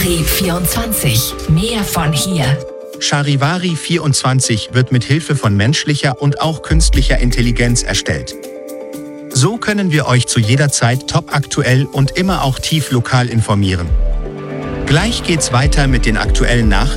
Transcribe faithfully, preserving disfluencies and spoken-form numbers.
Charivari vierundzwanzig. Mehr von hier. Charivari vierundzwanzig wird mit Hilfe von menschlicher und auch künstlicher Intelligenz erstellt. So können wir euch zu jeder Zeit topaktuell und immer auch tief lokal informieren. Gleich geht's weiter mit den aktuellen Nachrichten.